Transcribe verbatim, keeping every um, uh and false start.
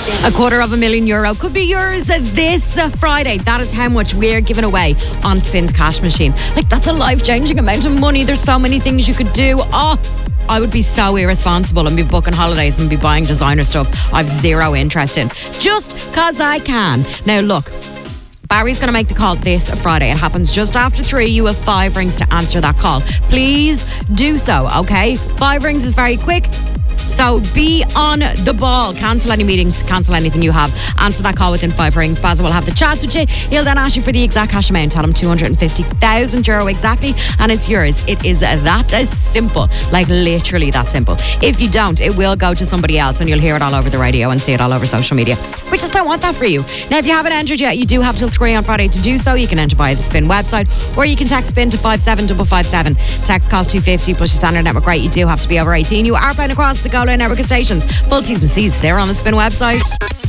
A quarter of a million euro could be yours this uh, Friday. That is how much we're giving away on Spin's cash machine. Like, that's a life-changing amount of money. There's so many things you could do. Oh, I would be so irresponsible and be booking holidays and be buying designer stuff I've zero interest in. Just because I can. Now, look. Barry's going to make the call this Friday. It happens just after three. You have five rings to answer that call. Please do so, okay? Five rings is very quick. So be on the ball. Cancel any meetings, cancel anything you have. Answer that call within five rings. Basil will have the chats with you. He'll then ask you for the exact cash amount. Tell him two hundred fifty thousand euro exactly, and it's yours. It is that simple. Like, literally that simple. If you don't, it will go to somebody else and you'll hear it all over the radio and see it all over social media. We just don't want that for you. Now, if you haven't entered yet, you do have till three on Friday to do so. You can enter via the Spin website, or you can text Spin to five seven five five seven. Text cost two fifty plus your standard network rate. You do have to be over eighteen. You are playing across the Go Line network of stations. Full T's and C's there on the Spin website.